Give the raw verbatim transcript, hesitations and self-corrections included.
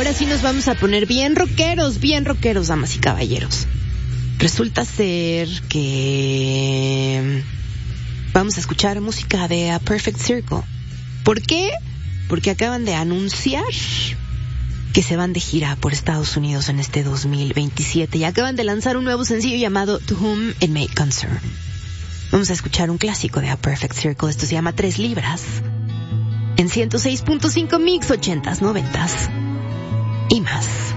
ahora sí nos vamos a poner bien rockeros, bien rockeros, damas y caballeros. Resulta ser que vamos a escuchar música de A Perfect Circle. ¿Por qué? Porque acaban de anunciar que se van de gira por Estados Unidos en este dos mil veintisiete y acaban de lanzar un nuevo sencillo llamado To Whom It May Concern. Vamos a escuchar un clásico de A Perfect Circle. Esto se llama Tres Libras. En ciento seis punto cinco Mix, ochentas, noventas y más.